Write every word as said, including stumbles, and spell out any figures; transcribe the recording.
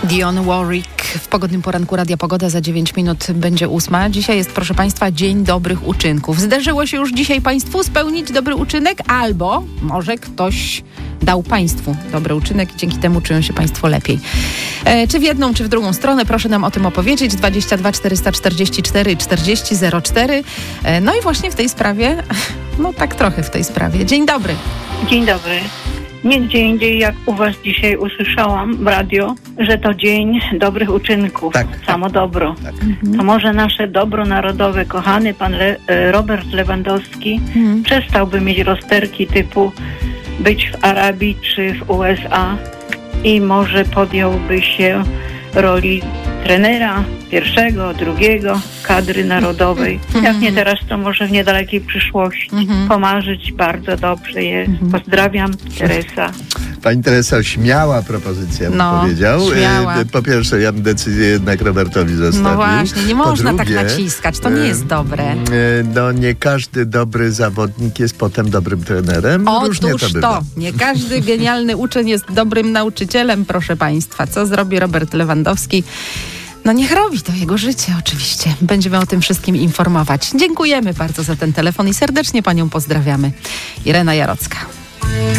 Dionne Warwick w pogodnym poranku Radia Pogoda. Za dziewięć minut będzie ósma. Dzisiaj jest, proszę Państwa, Dzień Dobrych Uczynków. Zdarzyło się już dzisiaj Państwu spełnić dobry uczynek, albo może ktoś dał Państwu dobry uczynek i dzięki temu czują się Państwo lepiej. E, czy w jedną, czy w drugą stronę, proszę nam o tym opowiedzieć. dwadzieścia dwa czterysta czterdzieści cztery czterdzieści zero cztery. E, no i właśnie w tej sprawie, no tak trochę w tej sprawie. Dzień dobry. Dzień dobry. Nie gdzie indziej, jak u was dzisiaj usłyszałam w radio, że to Dzień Dobrych Uczynków. Tak. Samo dobro. Tak. Mhm. To może nasze dobro narodowe, kochany pan Le- Robert Lewandowski Mhm. przestałby mieć rozterki typu być w Arabii czy w U S A i może podjąłby się roli trenera pierwszego, drugiego kadry narodowej. Jak nie teraz, to może w niedalekiej przyszłości. Mhm. Pomarzyć bardzo dobrze je. Pozdrawiam, Teresa. Pani Teresa, śmiała propozycja, bym No, powiedział. śmiała. E, Po pierwsze, ja bym decyzję jednak Robertowi zostawił. No właśnie, nie Po można drugie, tak naciskać. To nie jest dobre. e, No nie każdy dobry zawodnik jest potem dobrym trenerem. Różnie Otóż to bywa. to. Nie każdy genialny uczeń jest dobrym nauczycielem, proszę Państwa. Co zrobi Robert Lewandowski? No niech robi, to jego życie oczywiście. Będziemy o tym wszystkim informować. Dziękujemy bardzo za ten telefon i serdecznie Panią pozdrawiamy. Irena Jarocka.